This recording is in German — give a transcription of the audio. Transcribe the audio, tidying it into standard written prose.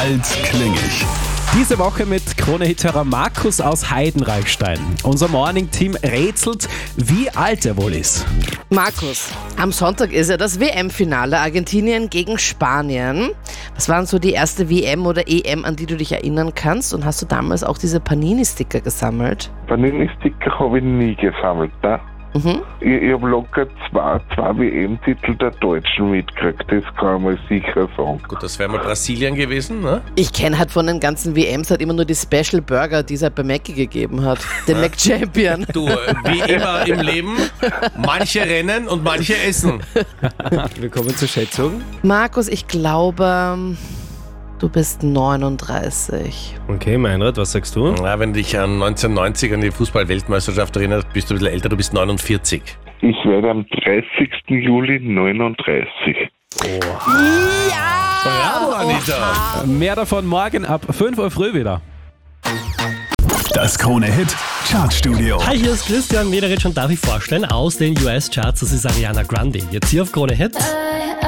Altklingig. Diese Woche mit Krone-Hit-Hörer Markus aus Heidenreichstein. Unser Morning-Team rätselt, wie alt er wohl ist. Markus, am Sonntag ist ja das WM-Finale Argentinien gegen Spanien. Was waren so die erste WM oder EM, an die du dich erinnern kannst? Und hast du damals auch diese Panini-Sticker gesammelt? Panini-Sticker habe ich nie gesammelt. Ne? Ich habe locker zwei WM-Titel der Deutschen mitgekriegt, das kann man mal sicher sagen. Gut, das wäre mal Brasilien gewesen, ne? Ich kenne halt von den ganzen WMs halt immer nur die Special Burger, die es halt bei Mackie gegeben hat. Den Mac Champion. Du, wie immer im Leben, manche rennen und manche essen. Wir kommen zur Schätzung. Markus, ich glaube, du bist 39. Okay, Meinrad, was sagst du? Ja, wenn du dich an 1990 an die Fußball-Weltmeisterschaft erinnerst, bist du ein bisschen älter, du bist 49. Ich werde am 30. Juli 39. Bravo, Anita. Mehr davon morgen ab 5 Uhr früh wieder. Das Krone-Hit Chartstudio. Hi, hier ist Christian Mederich und darf ich vorstellen aus den US-Charts, das ist Ariana Grande. Jetzt hier auf Krone Hit.